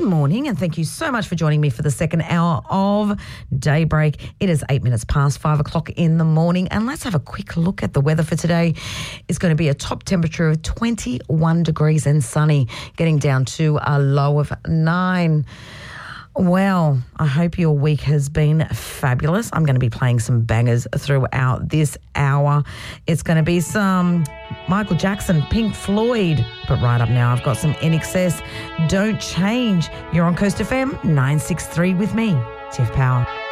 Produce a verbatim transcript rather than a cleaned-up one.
morning, and thank you so much for joining me for the second hour of Daybreak. It is eight minutes past five o'clock in the morning, and let's have a quick look at the weather for today. It's going to be a top temperature of twenty-one degrees and sunny, getting down to a low of nine. Well, I hope your week has been fabulous. I'm going to be playing some bangers throughout this hour. It's going to be some Michael Jackson, Pink Floyd. But right up now, I've got some N X S. Don't change. You're on Coast F M nine sixty-three with me, Tiff Power.